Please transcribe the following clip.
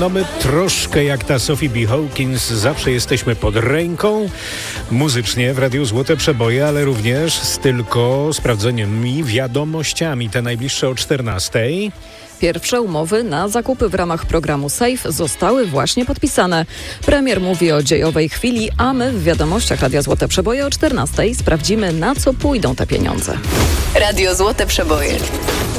No my troszkę jak ta Sophie B. Hawkins zawsze jesteśmy pod ręką muzycznie w Radiu Złote Przeboje, ale również z tylko sprawdzonymi wiadomościami. Te najbliższe o 14:00. Pierwsze umowy na zakupy w ramach programu SAFE zostały właśnie podpisane. Premier mówi o dziejowej chwili, a my w wiadomościach Radia Złote Przeboje o 14:00 sprawdzimy, na co pójdą te pieniądze. Radio Złote Przeboje.